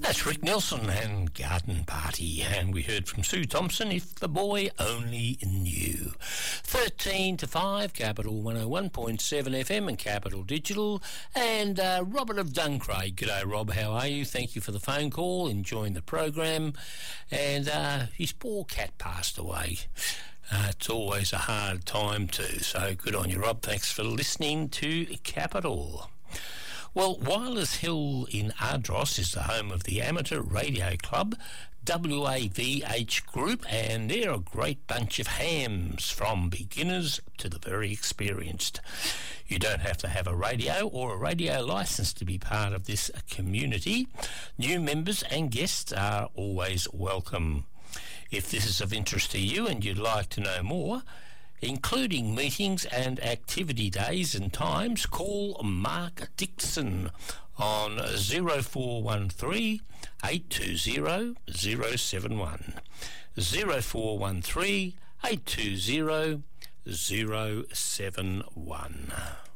That's Rick Nelson and Garden Party, and we heard from Sue Thompson, If the Boy Only Knew. 13 to 5, Capital 101.7 FM and Capital Digital, and Robert of Duncraig. G'day Rob, how are you? Thank you for the phone call, enjoying the program, and his poor cat passed away. It's always a hard time too, so good on you Rob, thanks for listening to Capital. Well, Wireless Hill in Ardross is the home of the Amateur Radio Club, WAVH Group, and they're a great bunch of hams, from beginners to the very experienced. You don't have to have a radio or a radio licence to be part of this community. New members and guests are always welcome. If this is of interest to you and you'd like to know more, including meetings and activity days and times, call Mark Dixon on 0413 820 071. 0413 820 071.